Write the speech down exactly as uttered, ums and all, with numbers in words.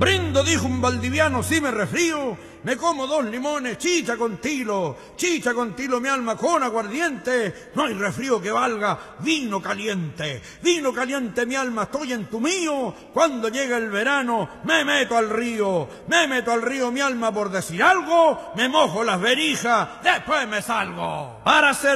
Brindo, dijo un valdiviano, si me resfrío, me como dos limones, chicha con tilo, chicha con tilo mi alma con aguardiente, no hay resfrío que valga vino caliente, vino caliente mi alma, estoy en tu mío, cuando llega el verano me meto al río, me meto al río mi alma por decir algo, me mojo las berijas, después me salgo. Para hacer